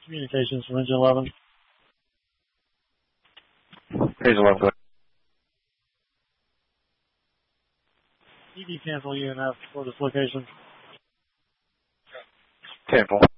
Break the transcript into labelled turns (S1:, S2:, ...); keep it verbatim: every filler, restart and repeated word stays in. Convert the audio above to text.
S1: Communications from Engine eleven.
S2: Engine eleven, go ahead.
S1: E D cancel U N F for this location.
S2: Cancel.